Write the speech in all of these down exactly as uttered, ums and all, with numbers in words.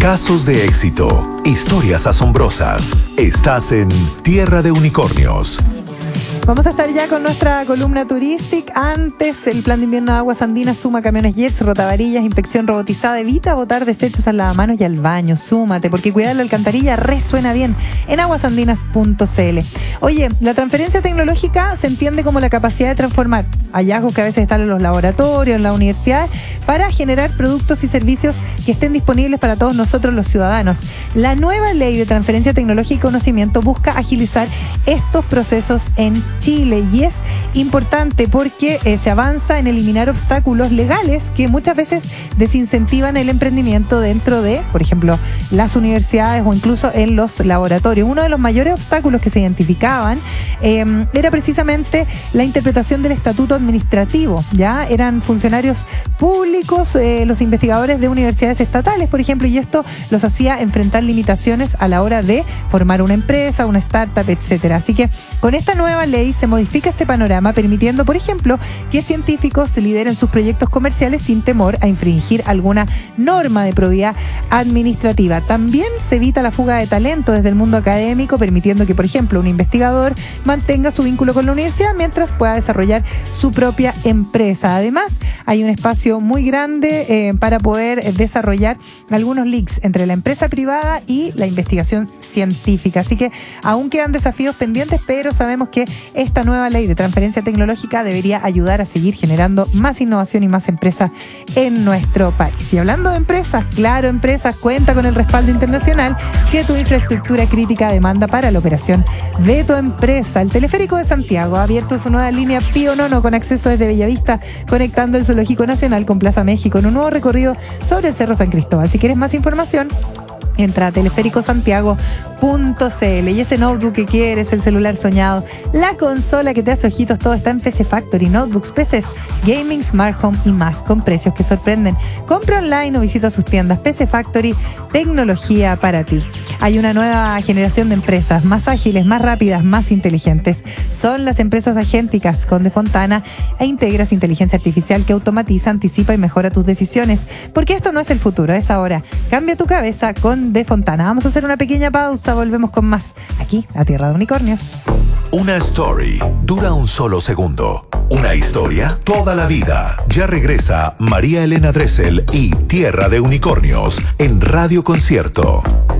Casos de éxito, historias asombrosas. Estás en Tierra de Unicornios. Vamos a estar ya con nuestra columna turística. Antes, el plan de invierno de Aguas Andinas suma camiones jets, rotavarillas, inspección robotizada. Evita botar desechos al lavamanos y al baño. Súmate, porque cuidar la alcantarilla resuena bien en aguas andinas punto c l. Oye, la transferencia tecnológica se entiende como la capacidad de transformar hallazgos que a veces están en los laboratorios, en las universidades, para generar productos y servicios que estén disponibles para todos nosotros los ciudadanos. La nueva ley de transferencia tecnológica y conocimiento busca agilizar estos procesos en Chile, y es importante porque eh, se avanza en eliminar obstáculos legales que muchas veces desincentivan el emprendimiento dentro de, por ejemplo, las universidades o incluso en los laboratorios. Uno de los mayores obstáculos que se identificaban eh, era precisamente la interpretación del estatuto administrativo. Ya eran funcionarios públicos, eh, los investigadores de universidades estatales, por ejemplo, y esto los hacía enfrentar limitaciones a la hora de formar una empresa, una startup, etcétera. Así que con esta nueva ley se modifica este panorama, permitiendo, por ejemplo, que científicos lideren sus proyectos comerciales sin temor a infringir alguna norma de probidad administrativa. También se evita la fuga de talento desde el mundo académico, permitiendo que, por ejemplo, un investigador mantenga su vínculo con la universidad mientras pueda desarrollar su propia empresa. Además, hay un espacio muy grande eh, para poder desarrollar algunos links entre la empresa privada y la investigación científica. Así que aún quedan desafíos pendientes, pero sabemos que esta nueva ley de transferencia tecnológica debería ayudar a seguir generando más innovación y más empresas en nuestro país. Y hablando de empresas, Claro Empresas cuenta con el respaldo internacional que tu infraestructura crítica demanda para la operación de tu empresa. El Teleférico de Santiago ha abierto su nueva línea Pío Nono con acceso desde Bellavista, conectando el Zoológico Nacional con Plaza México en un nuevo recorrido sobre el Cerro San Cristóbal. Si quieres más información, entra a teleférico santiago punto c l. Y ese notebook que quieres, el celular soñado, la consola que te hace ojitos, todo está en P C Factory. Notebooks, P Cs, gaming, smart home y más, con precios que sorprenden. Compra online o visita sus tiendas. P C Factory, tecnología para ti. Hay una nueva generación de empresas más ágiles, más rápidas, más inteligentes. Son las empresas agénticas con De Fontana, e integras inteligencia artificial que automatiza, anticipa y mejora tus decisiones. Porque esto no es el futuro, es ahora. Cambia tu cabeza con De Fontana. Vamos a hacer una pequeña pausa, volvemos con más aquí a Tierra de Unicornios. Una story dura un solo segundo. Una historia toda la vida. Ya regresa María Elena Dressel y Tierra de Unicornios en Radio Concierto.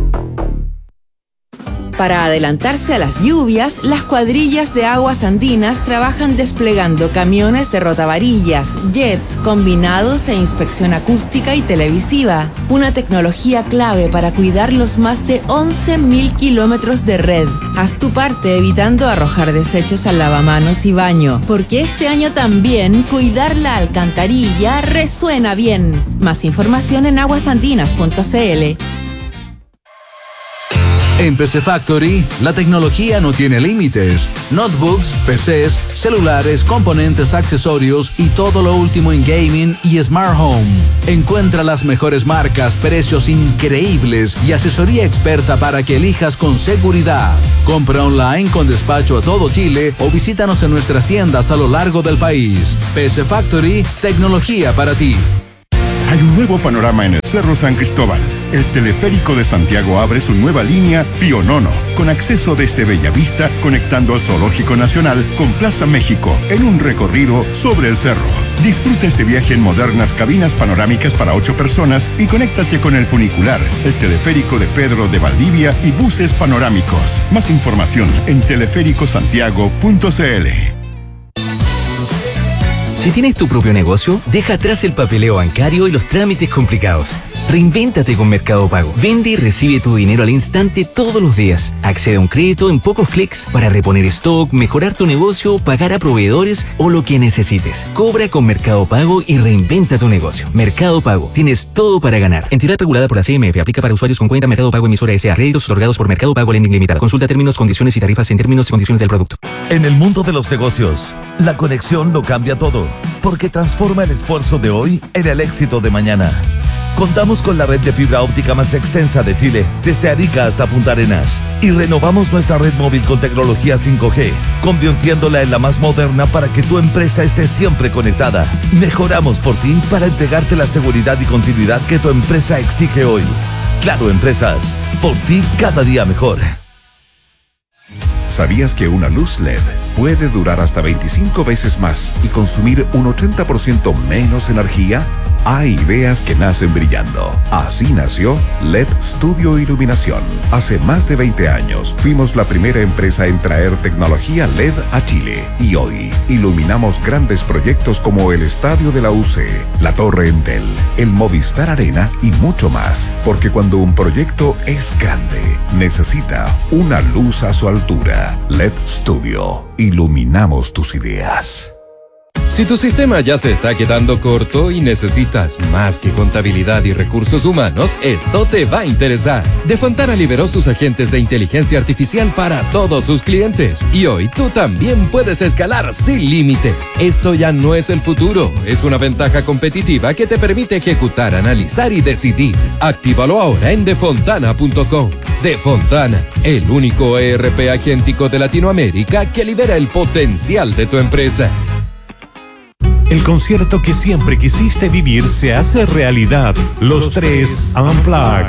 Para adelantarse a las lluvias, las cuadrillas de Aguas Andinas trabajan desplegando camiones de rotavarillas, jets, combinados e inspección acústica y televisiva. Una tecnología clave para cuidar los más de once mil kilómetros de red. Haz tu parte evitando arrojar desechos al lavamanos y baño, porque este año también cuidar la alcantarilla resuena bien. Más información en aguas andinas punto c l. En P C Factory, la tecnología no tiene límites. Notebooks, P Cs, celulares, componentes, accesorios y todo lo último en gaming y smart home. Encuentra las mejores marcas, precios increíbles y asesoría experta para que elijas con seguridad. Compra online con despacho a todo Chile o visítanos en nuestras tiendas a lo largo del país. P C Factory, tecnología para ti. Hay un nuevo panorama en el Cerro San Cristóbal. El Teleférico de Santiago abre su nueva línea Pío Nono, con acceso desde Bellavista, conectando al Zoológico Nacional con Plaza México, en un recorrido sobre el cerro. Disfruta este viaje en modernas cabinas panorámicas para ocho personas y conéctate con el funicular, el teleférico de Pedro de Valdivia y buses panorámicos. Más información en teleférico santiago punto c l. Si tienes tu propio negocio, deja atrás el papeleo bancario y los trámites complicados. Reinvéntate con Mercado Pago. Vende y recibe tu dinero al instante todos los días. Accede a un crédito en pocos clics para reponer stock, mejorar tu negocio, pagar a proveedores o lo que necesites. Cobra con Mercado Pago y reinventa tu negocio. Mercado Pago. Tienes todo para ganar. Entidad regulada por la C M F. Aplica para usuarios con cuenta Mercado Pago emisora S A. Créditos otorgados por Mercado Pago Lending Limitada. Consulta términos, condiciones y tarifas en términos y condiciones del producto. En el mundo de los negocios, la conexión lo cambia todo, porque transforma el esfuerzo de hoy en el éxito de mañana. Contamos con la red de fibra óptica más extensa de Chile, desde Arica hasta Punta Arenas. Y renovamos nuestra red móvil con tecnología cinco G, convirtiéndola en la más moderna para que tu empresa esté siempre conectada. Mejoramos por ti para entregarte la seguridad y continuidad que tu empresa exige hoy. Claro Empresas, por ti cada día mejor. ¿Sabías que una luz L E D puede durar hasta veinticinco veces más y consumir un ochenta por ciento menos energía? Hay ideas que nacen brillando. Así nació L E D Studio Iluminación. Hace más de veinte años fuimos la primera empresa en traer tecnología L E D a Chile. Y hoy iluminamos grandes proyectos como el Estadio de la U C, la Torre Entel, el Movistar Arena y mucho más. Porque cuando un proyecto es grande, necesita una luz a su altura. L E D Studio. Iluminamos tus ideas. Si tu sistema ya se está quedando corto y necesitas más que contabilidad y recursos humanos, esto te va a interesar. Defontana liberó sus agentes de inteligencia artificial para todos sus clientes. Y hoy tú también puedes escalar sin límites. Esto ya no es el futuro, es una ventaja competitiva que te permite ejecutar, analizar y decidir. Actívalo ahora en defontana punto com. Defontana, el único E R P agéntico de Latinoamérica que libera el potencial de tu empresa. El concierto que siempre quisiste vivir se hace realidad. Los Tres Unplugged.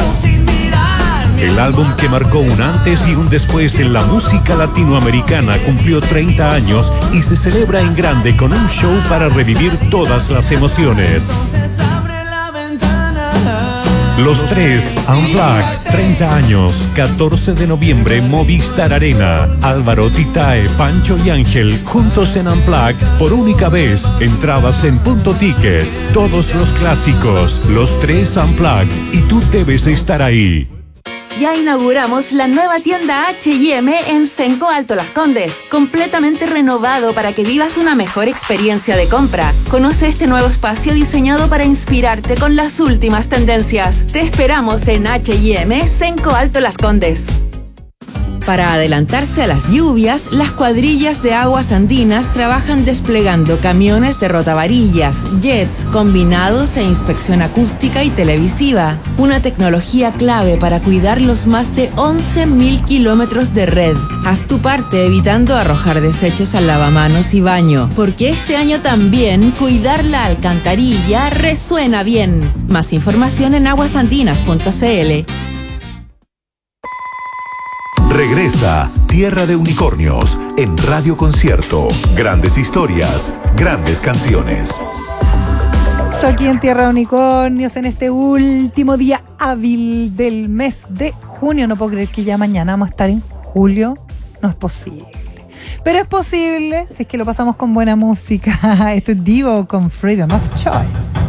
El álbum que marcó un antes y un después en la música latinoamericana cumplió treinta años y se celebra en grande con un show para revivir todas las emociones. Los Tres Unplugged, treinta años, catorce de noviembre, Movistar Arena. Álvaro, Titae, Pancho y Ángel, juntos en Unplugged, por única vez, entradas en Punto Ticket. Todos los clásicos, Los Tres Unplugged, y tú debes estar ahí. Ya inauguramos la nueva tienda H y M en Cenco Alto Las Condes, completamente renovado para que vivas una mejor experiencia de compra. Conoce este nuevo espacio diseñado para inspirarte con las últimas tendencias. Te esperamos en H y M Cenco Alto Las Condes. Para adelantarse a las lluvias, las cuadrillas de aguas andinas trabajan desplegando camiones de rotavarillas, jets, combinados e inspección acústica y televisiva. Una tecnología clave para cuidar los más de once mil kilómetros de red. Haz tu parte evitando arrojar desechos al lavamanos y baño, porque este año también cuidar la alcantarilla resuena bien. Más información en aguasandinas punto c l. Regresa Tierra de Unicornios en Radio Concierto. Grandes historias, grandes canciones. Eso aquí en Tierra de Unicornios en este último día hábil del mes de junio. No puedo creer que ya mañana vamos a estar en julio. No es posible. Pero es posible si es que lo pasamos con buena música. Esto es Divo con Freedom of Choice.